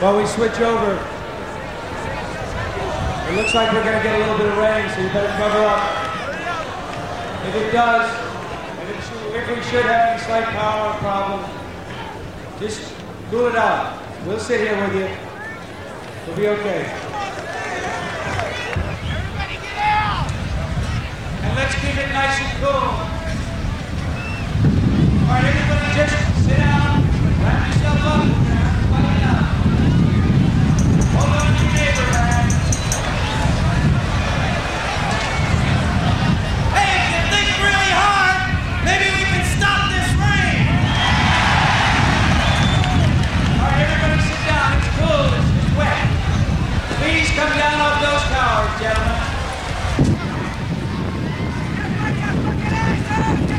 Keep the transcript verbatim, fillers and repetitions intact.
While we switch over, it looks like we're going to get a little bit of rain, so you better cover up. If it does, if, it should, if we should have any slight power problem, just cool it out. We'll sit here with you. We'll be okay. Everybody get out! And let's keep it nice and cool. All right, everybody just